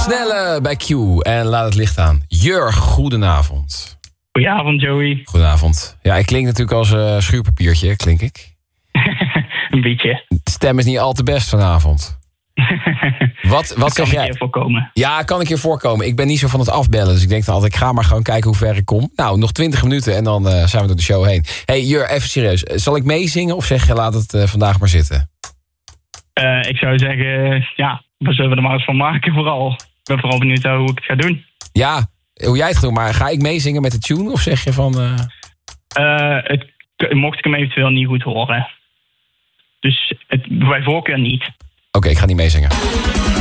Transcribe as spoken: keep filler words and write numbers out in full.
Snelle bij Q en laat het licht aan. Jurg, goedenavond. Goedenavond, Joey. Goedenavond. Ja, ik klink natuurlijk als uh, schuurpapiertje, klink ik? Een beetje. De stem is niet al te best vanavond. Wat, wat zeg jij? Kan een keer voorkomen. Ja, kan een keer voorkomen. Ik ben niet zo van het afbellen, dus ik denk dan altijd, ik ga maar gewoon kijken hoe ver ik kom. Nou, nog twintig minuten en dan uh, zijn we door de show heen. Hey, Jur, even serieus. Zal ik meezingen of zeg je, laat het uh, vandaag maar zitten? Uh, ik zou zeggen, ja, we zullen er maar eens van maken vooral. Ik ben vooral benieuwd hoe ik het ga doen. Ja, hoe jij het gaat doen, maar ga ik meezingen met de tune of zeg je van... Uh... Uh, het, mocht ik hem eventueel niet goed horen. Dus het, bij voorkeur niet. Oké, okay, ik ga niet meezingen.